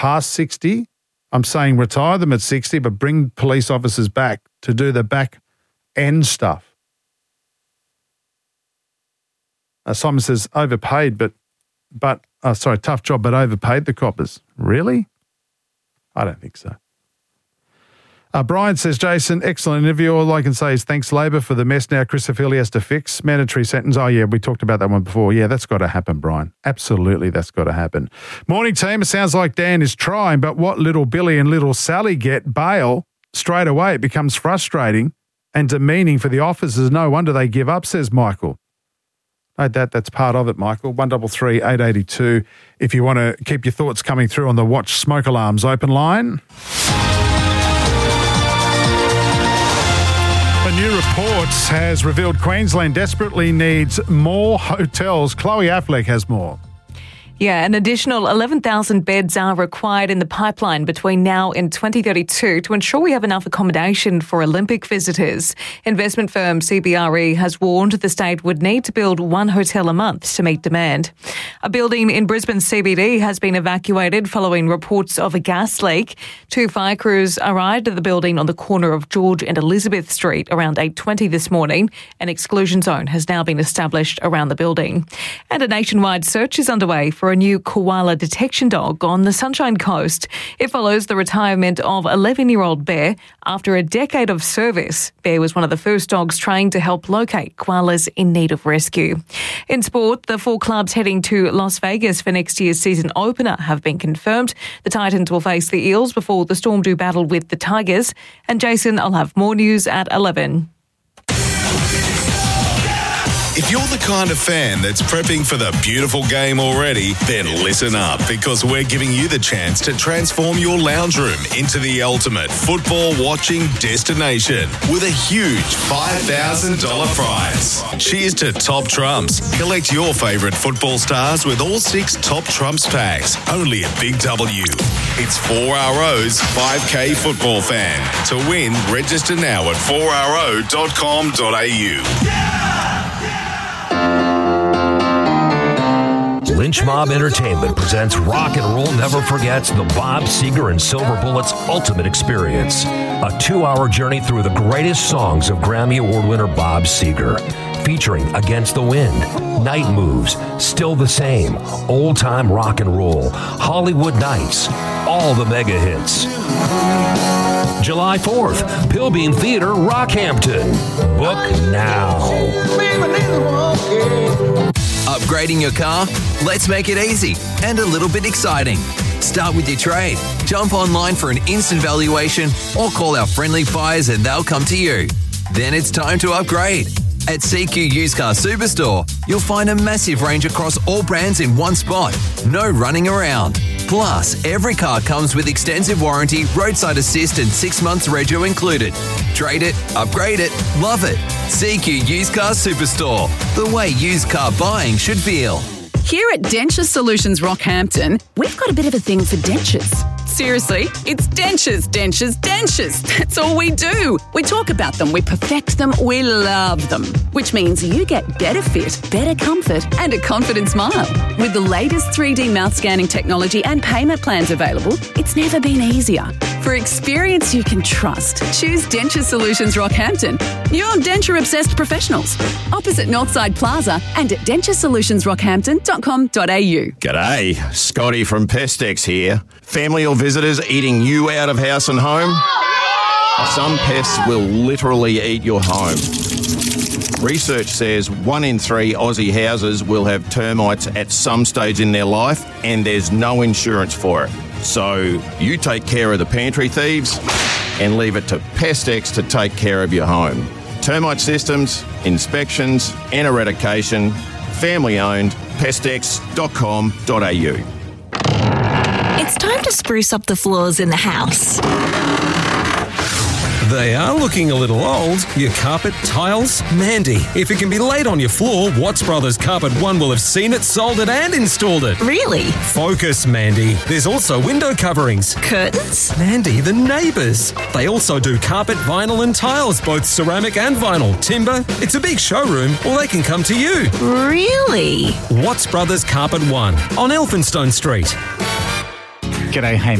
past 60. I'm saying retire them at 60, but bring police officers back to do the back end stuff. Simon says overpaid, tough job, but overpaid the coppers. Really? I don't think so. Brian says, Jason, excellent interview. All I can say is thanks, Labor, for the mess now Chris O'Feely has to fix. Mandatory sentence. Oh, yeah, we talked about that one before. Yeah, that's got to happen, Brian. Absolutely, that's got to happen. Morning, team. It sounds like Dan is trying, but what little Billy and little Sally get bail straight away. It becomes frustrating and demeaning for the officers. No wonder they give up, says Michael. That's part of it, Michael. 133 882 if you want to keep your thoughts coming through on the Watch Smoke Alarms open line. A new report has revealed Queensland desperately needs more hotels. Chloe Affleck has more. Yeah, an additional 11,000 beds are required in the pipeline between now and 2032 to ensure we have enough accommodation for Olympic visitors. Investment firm CBRE has warned the state would need to build one hotel a month to meet demand. A building in Brisbane CBD has been evacuated following reports of a gas leak. 2 fire crews arrived at the building on the corner of George and Elizabeth Street around 8:20 this morning. An exclusion zone has now been established around the building. And a nationwide search is underway for a new koala detection dog on the Sunshine Coast. It follows the retirement of 11-year-old Bear after a decade of service. Bear was one of the first dogs trained to help locate koalas in need of rescue. In sport, the 4 clubs heading to Las Vegas for next year's season opener have been confirmed. The Titans will face the Eels before the Storm do battle with the Tigers. And Jason, I'll have more news at 11. If you're the kind of fan that's prepping for the beautiful game already, then listen up, because we're giving you the chance to transform your lounge room into the ultimate football watching destination with a huge $5,000 prize. Cheers to Top Trumps. Collect your favourite football stars with all 6 Top Trumps packs, only at Big W. It's 4RO's 5K Football Fan. To win, register now at 4ro.com.au. Lynch Mob Entertainment presents Rock and Roll Never Forgets the Bob Seger and Silver Bullets Ultimate Experience. A 2-hour journey through the greatest songs of Grammy Award winner Bob Seger. Featuring Against the Wind, Night Moves, Still the Same, Old Time Rock and Roll, Hollywood Nights, all the mega hits. July 4th, Pilbeam Theater, Rockhampton. Book now. Upgrading your car? Let's make it easy and a little bit exciting. Start with your trade. Jump online for an instant valuation or call our friendly buyers and they'll come to you. Then it's time to upgrade. At CQ Used Car Superstore, you'll find a massive range across all brands in one spot. No running around. Plus, every car comes with extensive warranty, roadside assist and 6 months rego included. Trade it, upgrade it, love it. CQ Used Car Superstore. The way used car buying should feel. Here at Dentures Solutions Rockhampton, we've got a bit of a thing for dentures. Seriously, it's dentures, dentures, dentures. That's all we do. We talk about them, we perfect them, we love them. Which means you get better fit, better comfort, and a confident smile. With the latest 3D mouth scanning technology and payment plans available, it's never been easier. For experience you can trust, choose Denture Solutions Rockhampton. Your denture-obsessed professionals. Opposite Northside Plaza and at denturesolutionsrockhampton.com.au. G'day, Scotty from Pestex here. Family or visitors eating you out of house and home? Some pests will literally eat your home. Research says 1 in 3 Aussie houses will have termites at some stage in their life, and there's no insurance for it. So you take care of the pantry thieves and leave it to Pestex to take care of your home. Termite systems, inspections and eradication. Family owned. Pestex.com.au. It's time to spruce up the floors in the house. They are looking a little old. Your carpet, tiles, Mandy. If it can be laid on your floor, Watts Brothers Carpet One will have seen it, sold it and installed it. Really? Focus, Mandy. There's also window coverings. Curtains? Mandy, the neighbours. They also do carpet, vinyl and tiles, both ceramic and vinyl. Timber. It's a big showroom, or they can come to you. Really? Watts Brothers Carpet One on Elphinstone Street. G'day, Hamish.